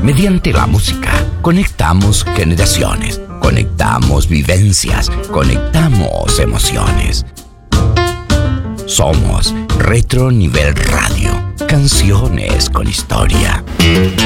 Mediante la música, conectamos generaciones, conectamos vivencias, conectamos emociones. Somos Retro Nivel Radio, canciones con historia.